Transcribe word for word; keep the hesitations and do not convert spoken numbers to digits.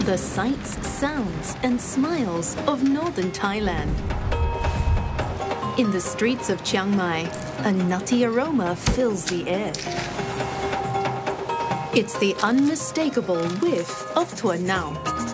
The sights, sounds, and smiles of northern Thailand. In the streets of Chiang Mai, a nutty aroma fills the air. It's the unmistakable whiff of Thuan Nao.